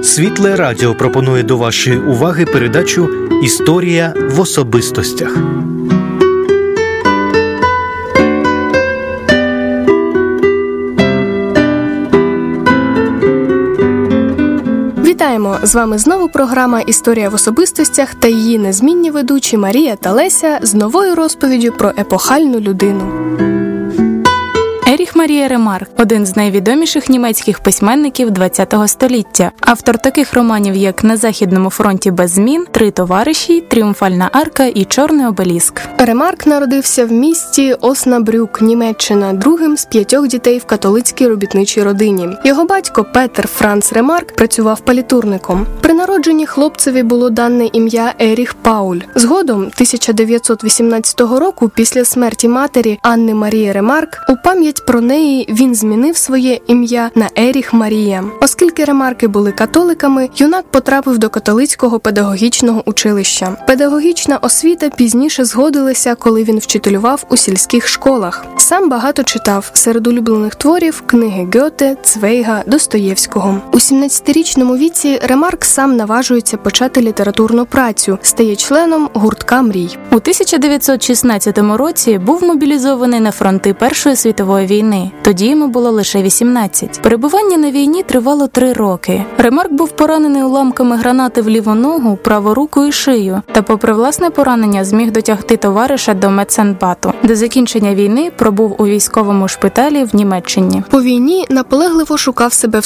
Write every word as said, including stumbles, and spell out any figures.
Світле Радіо пропонує до вашої уваги передачу «Історія в особистостях». Вітаємо! З вами знову програма «Історія в особистостях» та її незмінні ведучі Марія та Леся з новою розповіддю про епохальну людину. Еріх Марія Ремарк – один з найвідоміших німецьких письменників ХХ століття. Автор таких романів, як «На Західному фронті без змін», «Три товариші», «Тріумфальна арка» і «Чорний обеліск». Ремарк народився в місті Оснабрюк, Німеччина, другим з п'ятьох дітей в католицькій робітничій родині. Його батько Петер Франц Ремарк працював палітурником. При народженні хлопцеві було дане ім'я Еріх Пауль. Згодом, тисяча дев'ятсот вісімнадцятого року, після смерті матері Анни Марії Ремарк, у пам'ять про неї він змінив своє ім'я на Еріх Марія. Оскільки Ремарки були католиками, юнак потрапив до католицького педагогічного училища. Педагогічна освіта пізніше згодилася, коли він вчителював у сільських школах. Сам багато читав, серед улюблених творів книги Гьоте, Цвейга, Достоєвського. У сімнадцятирічному віці Ремарк сам наважується почати літературну працю, стає членом гуртка мрій. У тисяча дев'ятсот шістнадцятому році був мобілізований на фронти Першої світової війни. Тоді йому було лише вісімнадцять. Перебування на війні тривало три роки. Ремарк був поранений уламками гранати в ліву ногу, праву руку і шию, та попри власне поранення зміг дотягти товариша до медсанбату. До закінчення війни пробув у військовому шпиталі в Німеччині. По війні наполегливо шукав себе в